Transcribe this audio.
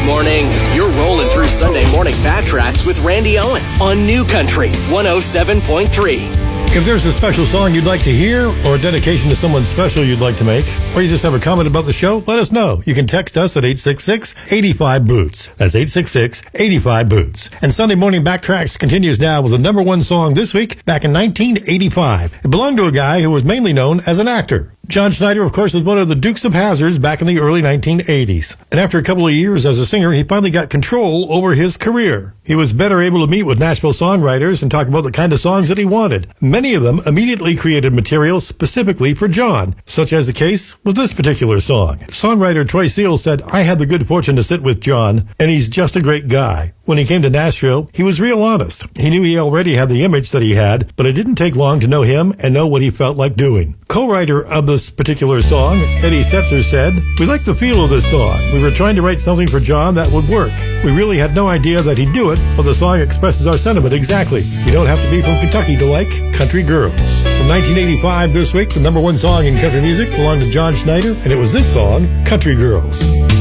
Morning. You're rolling through Sunday morning Backtracks with Randy Owen on New Country 107.3. If there's a special song you'd like to hear, or a dedication to someone special you'd like to make, or you just have a comment about the show, let us know. You can text us at 866-85-BOOTS. That's 866-85-BOOTS. And Sunday Morning Backtracks continues now with the number one song this week, back in 1985. It belonged to a guy who was mainly known as an actor. John Schneider, of course, was one of the Dukes of Hazzard back in the early 1980s. And after a couple of years as a singer, he finally got control over his career. He was better able to meet with Nashville songwriters and talk about the kind of songs that he wanted. Many of them immediately created material specifically for John, such as the case with this particular song. Songwriter Troy Seals said, "I had the good fortune to sit with John, and he's just a great guy. When he came to Nashville, he was real honest. He knew he already had the image that he had, but it didn't take long to know him and know what he felt like doing." Co-writer of this particular song, Eddie Setzer, said, "We liked the feel of this song. We were trying to write something for John that would work. We really had no idea that he'd do it, but the song expresses our sentiment exactly. You don't have to be from Kentucky to like Country Girls." From 1985 this week, the number one song in country music belonged to John Schneider, and it was this song, Country Girls.